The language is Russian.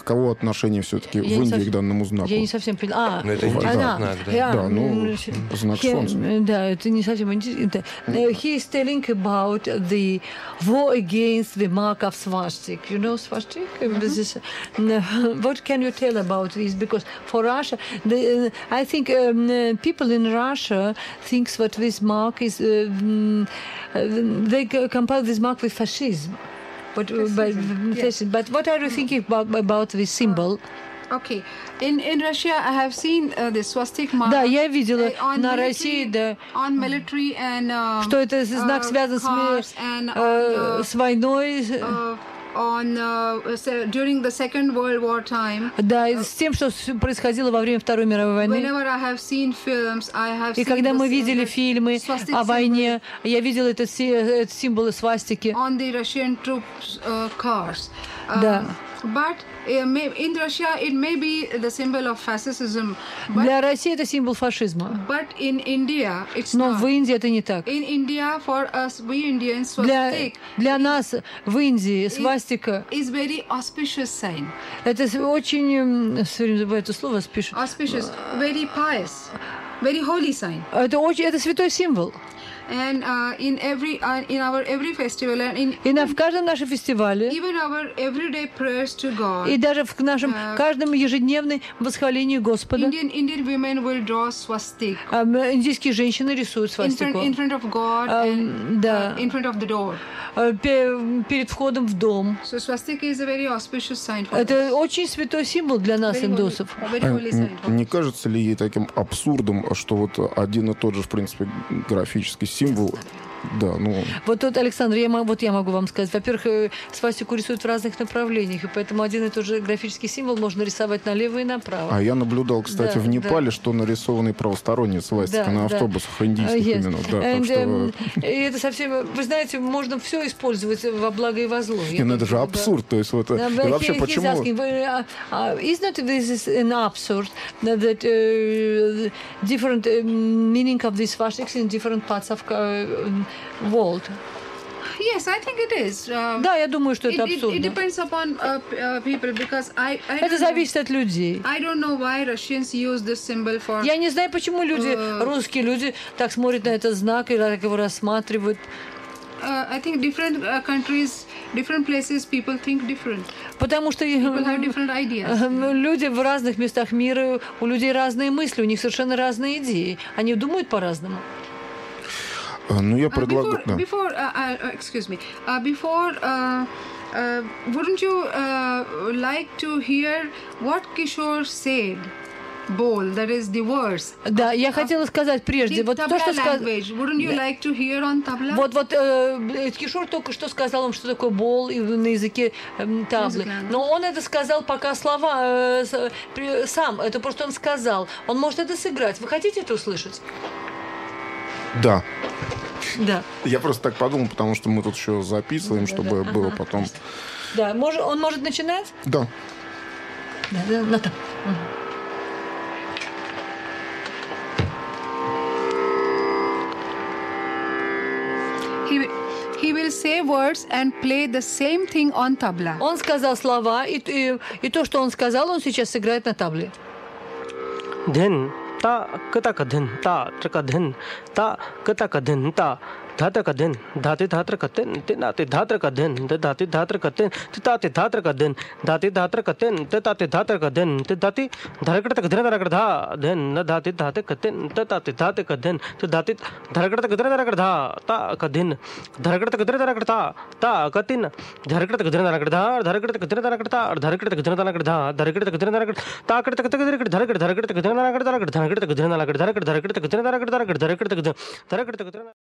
каково отношение все-таки в Я не Индии совсем- к данному знаку? Я не совсем поняла. Ну, это индийский знак, да? Да, ну, знак солнца. Да, это не совсем индийский. He is telling about the war against the mark of swastik. You know swastik? This is, what can you tell about this? Because for Russia, I think people in Russia thinks that this mark is, they compare this mark with fascism. But, but what are you thinking about this symbol? Okay. In Russia, I have seen the swastik mark. Да, я видела on на military- России, да, on military and что это знак связан cars and с войной, during the Second World War time. да, и с тем, что происходило во время Второй мировой войны. Whenever I have seen films, I have И seen когда мы this, видели the фильмы swastik о symbol войне, я видела этот символы свастики. on the Russian troops cars. Да. But in Russia, it may be the symbol of fascism. Для России это символ фашизма. But in India, it's Но not. в Индии это не так. In India, for us, we Indians, swastik Для нас в Индии свастика is very auspicious sign. это очень, все время забываю это слово, Auspicious, very pious, very holy sign. это святой символ. And in our every festival and in В каждом нашем фестивале, even our everyday prayers to God, и даже в нашем каждом ежедневном восхвалении Господа, Indian women will draw swastik индийские женщины рисуют свастику. in front of God and да. in front of the door. Перед входом в дом. So swastika is a very auspicious sign for Это us. очень святой символ для нас, Very индусов. holy, very holy sign for us. Не кажется ли ей таким абсурдом, что вот один и тот же, в принципе, графический символ, да, ну... Вот тут, Александр, я могу вам сказать. Во-первых, свастику рисуют в разных направлениях, и поэтому один и тот же графический символ можно рисовать налево и направо. А я наблюдал, кстати, Да, в Непале, что нарисованы правосторонние свастика Да, на да. автобусах индийских Yes. именно. Да, так что... И это совсем, вы знаете, можно все использовать во благо и во зло. Ну, это же абсурд, то есть вот... И вообще, почему... Is not this an absurd that different meaning of these swastikas in different parts of world? Yes, I think it is. Да, я думаю, что это It абсурдно. depends upon people because I Это don't know- зависит от людей. I don't know why Russians use this symbol for. Я не знаю, почему русские люди так смотрят на этот знак и так его рассматривают. I think different countries, different places, people think different. Потому что People have different ideas. люди в разных местах мира, у людей разные мысли, у них совершенно разные идеи. Они думают по-разному. Ну, я предлагаю... Excuse me. Wouldn't you like to hear what Kishore said? Bowl, that is the words. Да, я хотела сказать прежде, The вот то, tabla что сказал... language. Wouldn't you like to hear on tabla? Вот Кишор только что сказал вам, что такое бол на языке таблы. Язык, Но он это сказал пока слова сам. Это просто он сказал. Он может это сыграть. Вы хотите это услышать? Да. Да. Я просто так подумал, потому что мы тут еще записываем, чтобы было потом... Да, он может начинать? Да. Да, Ната. He will say words and play the same thing on tabla. Он сказал слова, и то, что он сказал, он сейчас сыграет на табле. Дин, та, катака дин, та, трака дин, та, катака дин, та, धात्र का दिन धाते धात्र का दिन तिनाते धात्र का दिन धाते धात्र का दिन तिताते धात्र का दिन धाते धात्र का दिन तिताते धात्र का दिन तिताते धरकट तक धर धरकट धा दिन न धाते धाते का दिन तिताते धाते का दिन तिताते धरकट तक धर धरकट धा ता का दिन धरकट तक धर धरकट ता का दिन धरकट तक धर धरकट धा धरकट तक धर धरकट ता धरकट तक धर धरकट धा धरकट तक धर धरकट ताकट तक तक धरकट धरकट धरकट तक धर धरकट धरकट धरकट तक धर धरकट धरकट धरकट तक धर धरकट धरकट धरकट तक धरकट तक